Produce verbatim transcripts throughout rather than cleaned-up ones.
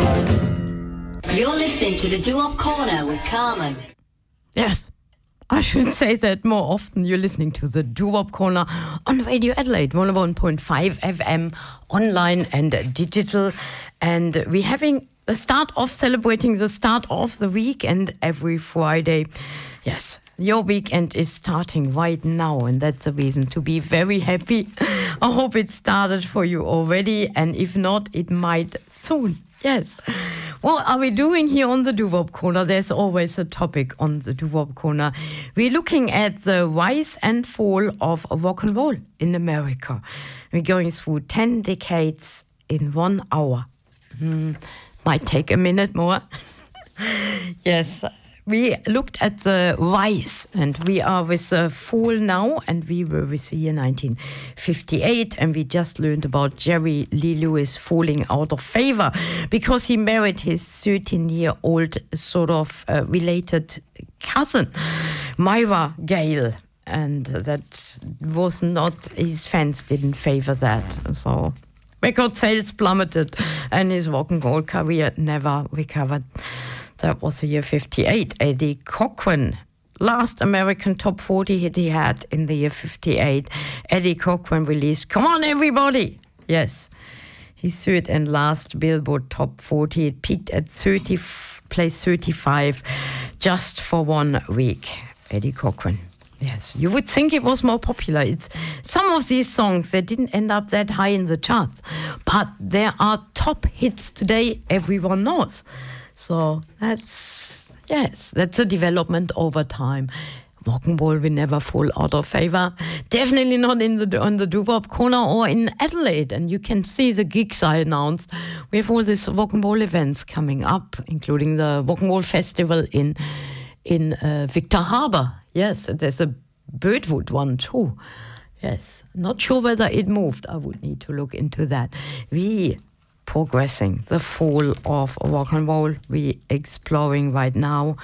You're listening to the Doo-Wop Corner with Carmen. Yes, I should say that more often. You're listening to the Doo-Wop Corner on Radio Adelaide, one oh one point five F M, online and digital. And we're having the start of celebrating the start of the week, and every Friday, yes, your weekend is starting right now, and that's a reason to be very happy. I hope it started for you already, and if not, it might soon. Yes. What are we doing here on the Doo-Wop Corner? There's always a topic on the Doo-Wop Corner. We're looking at the rise and fall of rock and roll in America. We're going through ten decades in one hour. Hmm, might take a minute more. Yes. We looked at the rise, and we are with the fall now, and we were with the year nineteen fifty-eight, and we just learned about Jerry Lee Lewis falling out of favor because he married his thirteen-year-old sort of uh, related cousin, Myra Gale, and that was not, his fans didn't favor that, so record sales plummeted, and his rock and roll career never recovered. That was the year fifty-eight. Eddie Cochran, last American top forty hit he had in the year fifty-eight. Eddie Cochran released Come On Everybody. Yes. His third and last Billboard top forty. It peaked at thirty, place thirty-five just for one week. Eddie Cochran. Yes, you would think it was more popular. It's some of these songs, they didn't end up that high in the charts. But there are top hits today everyone knows. So that's, yes, that's a development over time. Rock and roll will never fall out of favor. Definitely not in the on the Doo-Wop Corner or in Adelaide. And you can see the gigs I announced. We have all these rock and roll events coming up, including the Rock and Roll Festival in in uh, Victor Harbor. Yes, there's a Birdwood one too. Yes, not sure whether it moved. I would need to look into that. We progressing the fall of rock and roll. We're exploring right now,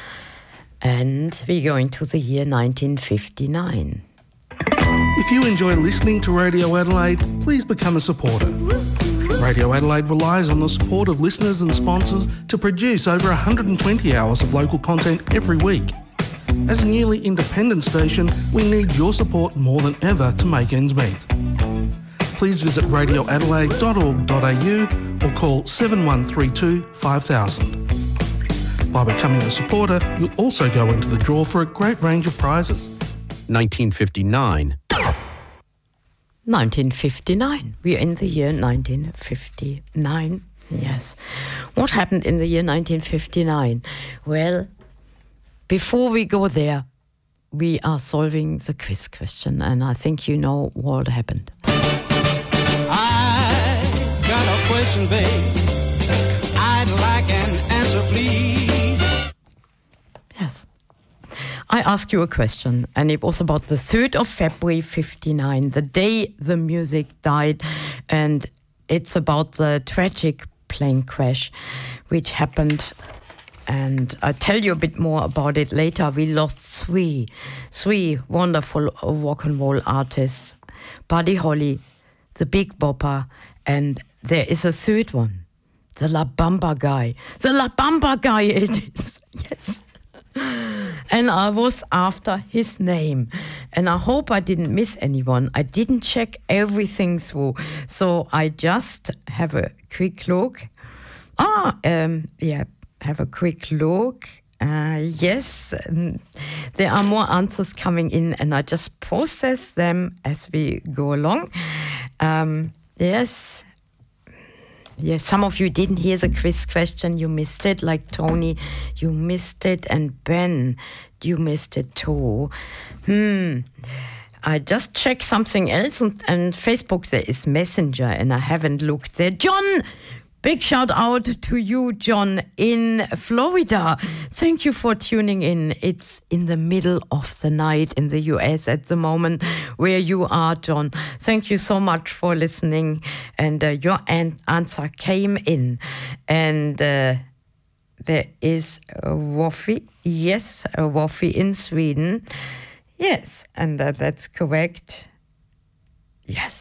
and we're going to the year nineteen fifty-nine. If you enjoy listening to Radio Adelaide, please become a supporter. Radio Adelaide relies on the support of listeners and sponsors to produce over one hundred twenty hours of local content every week. As a newly independent station, we need your support more than ever to make ends meet. Please visit radio adelaide dot org dot a u or call seven one three two five thousand. By becoming a supporter, you'll also go into the draw for a great range of prizes. nineteen fifty-nine. nineteen fifty-nine. We're in the year nineteen fifty-nine. Yes. What happened in the year nineteen fifty-nine? Well, before we go there, we are solving the quiz question, and I think you know what happened. I got a question, babe. I'd like an answer, please. Yes. I asked you a question, and it was about the third of February fifty-nine, the day the music died, and it's about the tragic plane crash which happened, and I'll tell you a bit more about it later. We lost three, three wonderful rock and roll artists, Buddy Holly, the Big Bopper, and there is a third one, the La Bamba guy. The La Bamba guy it is, yes. And I was after his name. And I hope I didn't miss anyone. I didn't check everything through. So I just have a quick look. Ah, um, yeah, have a quick look. Uh, yes, um, there are more answers coming in, and I just process them as we go along. Um, yes. Yes, some of you didn't hear the quiz question. You missed it, like Tony. You missed it, and Ben, you missed it too. Hmm. I just checked something else, and, and Facebook, there is Messenger, and I haven't looked there. John! Big shout out to you, John, in Florida. Thank you for tuning in. It's in the middle of the night in the U S at the moment where you are, John. Thank you so much for listening. And uh, your an- answer came in. And uh, there is a Woffy. Yes, a Woffy in Sweden. Yes, and uh, that's correct. Yes.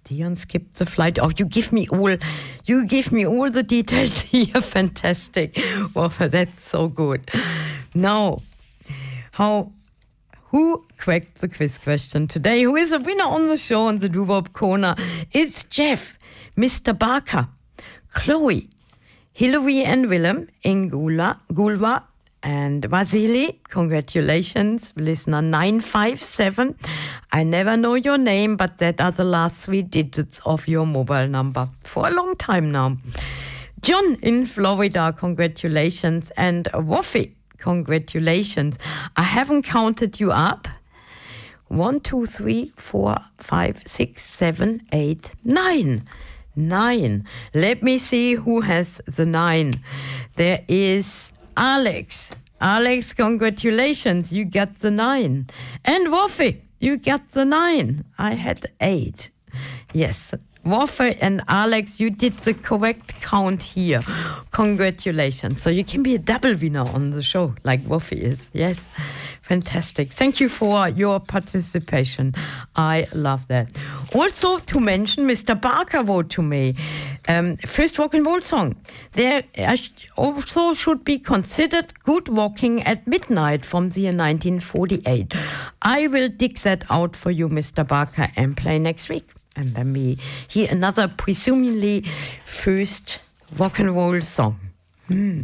Dion skipped the flight. Oh, you give me all, you give me all the details here. Fantastic. Well, that's so good. Now, how, who cracked the quiz question today? Who is a winner on the show on the Doo-Wop Corner? It's Jeff, Mister Barker, Chloe, Hillary and Willem, Ingula, Gulwa, and Vasily. Congratulations, listener nine five seven. I never know your name, but that are the last three digits of your mobile number for a long time now. John in Florida, congratulations. And Woffy, congratulations. I haven't counted you up. One, two, three, four, five, six, seven, eight, nine. Nine. Let me see who has the nine. There is Alex. Alex, congratulations. You got the nine. And Woffy, you got the nine. I had eight. Yes. Woffy and Alex, you did the correct count here. Congratulations. So you can be a double winner on the show, like Woffy is. Yes. Fantastic. Thank you for your participation. I love that. Also to mention, Mister Barker wrote to me, um, first rock and roll song. There also should be considered Good Walking at Midnight from the year nineteen forty-eight. I will dig that out for you, Mister Barker, and play next week. And then we hear another presumably first rock and roll song. Hmm.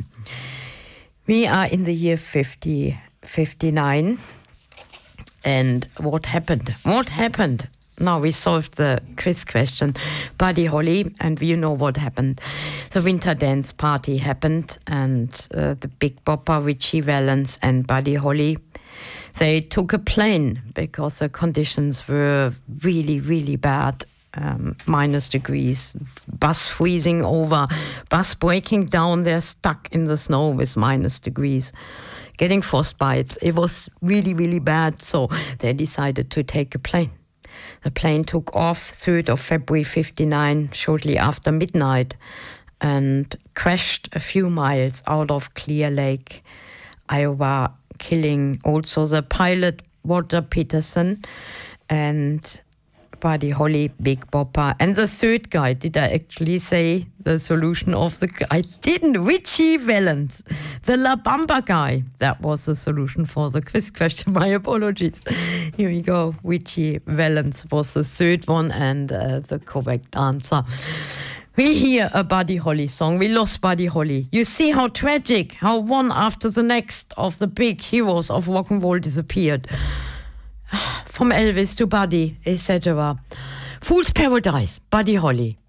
We are in the year fifty fifty-nine. And what happened? What happened? Now we solved the quiz question. Buddy Holly, and you know what happened. The Winter Dance Party happened, and uh, the Big Bopper, Richie Valens, and Buddy Holly, they took a plane because the conditions were really, really bad. Um, minus degrees, bus freezing over, bus breaking down. They're stuck in the snow with minus degrees, getting frostbites. It was really, really bad. So they decided to take a plane. The plane took off third of February fifty-nine, shortly after midnight, and crashed a few miles out of Clear Lake, Iowa, killing also the pilot, Walter Peterson, and Buddy Holly, Big Bopper, and the third guy. Did I actually say the solution of the... I didn't. Richie Valens, the La Bamba guy. That was the solution for the quiz question. My apologies. Here we go. Richie Valens was the third one and uh, the correct answer. We hear a Buddy Holly song. We lost Buddy Holly. You see how tragic, how one after the next of the big heroes of rock and roll disappeared. From Elvis to Buddy, et cetera. Fool's Paradise, Buddy Holly.